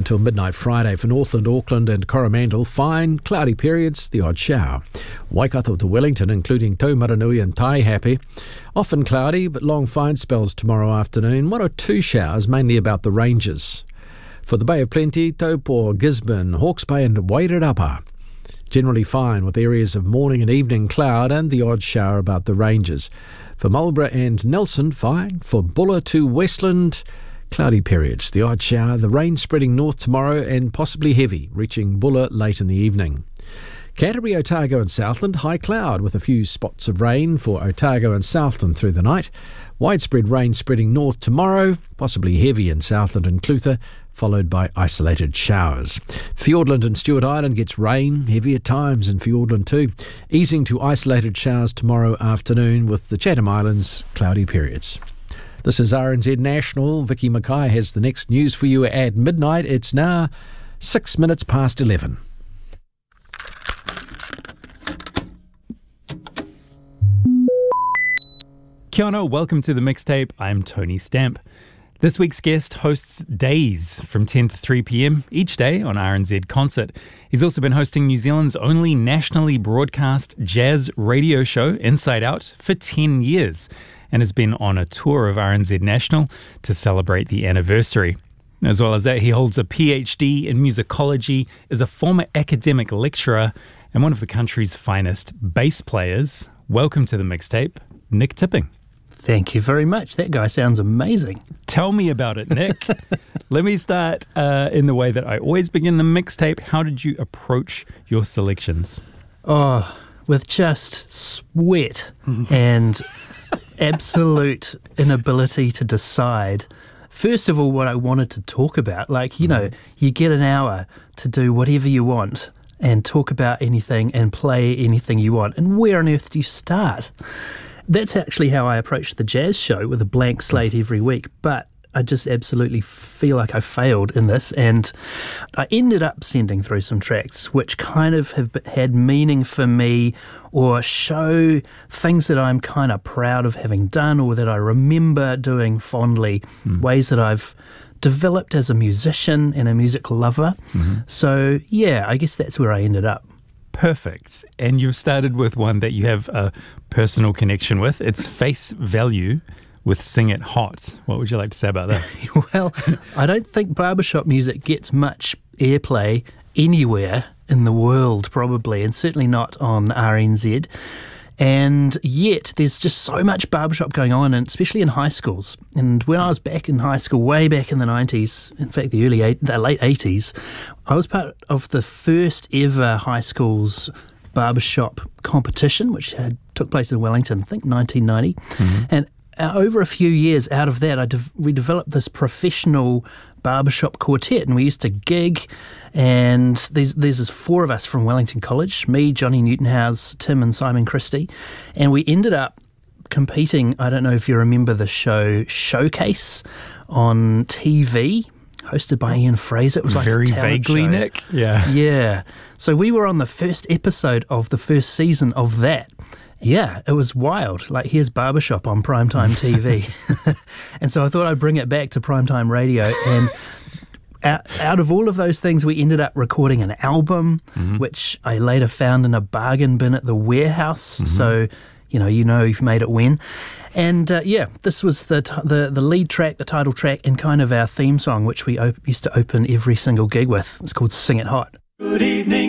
till midnight Friday. For Northland, Auckland and Coromandel, fine, cloudy periods, the odd shower. Waikato to Wellington, including Taumaranui and Taihape, often cloudy but long fine spells tomorrow afternoon. 1 or 2 showers, mainly about the ranges. For the Bay of Plenty, Taupo, Gisborne, Hawke's Bay and Wairarapa, generally fine with areas of morning and evening cloud and the odd shower about the ranges. For Marlborough and Nelson, fine. For Buller to Westland, cloudy periods, the odd shower, the rain spreading north tomorrow and possibly heavy, reaching Buller late in the evening. Canterbury, Otago and Southland, high cloud with a few spots of rain for Otago and Southland through the night. Widespread rain spreading north tomorrow, possibly heavy in Southland and Clutha, followed by isolated showers. Fiordland and Stewart Island gets rain, heavy at times in Fiordland too, easing to isolated showers tomorrow afternoon with the Chatham Islands cloudy periods. This is RNZ National. Vicky Mackay has the next news for you at midnight. It's now 6 minutes past 11. Kia ora, welcome to the mixtape. I'm Tony Stamp. This week's guest hosts Days from 10 to 3 p.m. each day on RNZ Concert. He's also been hosting New Zealand's only nationally broadcast jazz radio show, Inside Out, for 10 years and has been on a tour of RNZ National to celebrate the anniversary. As well as that, he holds a PhD in musicology, is a former academic lecturer and one of the country's finest bass players. Welcome to the mixtape, Nick Tipping. Thank you very much. That guy sounds amazing. Tell me about it, Nick. Let me start in the way that I always begin the mixtape. How did you approach your selections? Oh, with just sweat and absolute inability to decide. First of all, what I wanted to talk about, you get an hour to do whatever you want and talk about anything and play anything you want. And where on earth do you start? That's actually how I approached the jazz show, with a blank slate every week. But I just absolutely feel like I failed in this. And I ended up sending through some tracks which kind of have had meaning for me or show things that I'm kind of proud of having done or that I remember doing fondly, ways that I've developed as a musician and a music lover. So, yeah, I guess that's where I ended up. Perfect. And you've started with one that you have a personal connection with. It's Face Value with Sing It Hot. What would you like to say about this? Well, I don't think barbershop music gets much airplay anywhere in the world, probably, and certainly not on RNZ. And yet there's just so much barbershop going on, and especially in high schools. And when I was back in high school, way back in the 90s, in fact the late 80s, I was part of the first ever high school's barbershop competition, which took place in Wellington, I think 1990. And over a few years out of that, we developed this professional barbershop quartet, and we used to gig. And there's 4 of us from Wellington College, me, Johnny Newtonhouse, Tim and Simon Christie, and we ended up competing. I don't know if you remember the show Showcase on TV, hosted by Ian Fraser. It was like very a talent vaguely, show. Nick. Yeah. So we were on the first episode of the first season of that. Yeah, it was wild. Like, here's barbershop on primetime TV. And so I thought I'd bring it back to primetime radio. And out of all of those things, we ended up recording an album, which I later found in a bargain bin at the warehouse. So, you've made it when. And this was the lead track, the title track, and kind of our theme song, which we used to open every single gig with. It's called Sing It Hot. Good evening.